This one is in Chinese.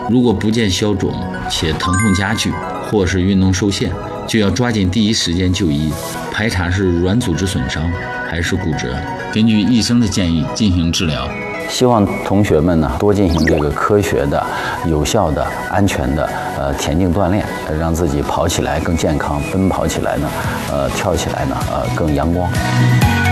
如果不见消肿且疼痛加剧，或是运动受限，就要抓紧第一时间就医，排查是软组织损伤还是骨折，根据医生的建议进行治疗。 希望同学们呢多进行这个科学的、有效的、安全的田径锻炼，让自己跑起来更健康，奔跑起来呢，跳起来呢更阳光。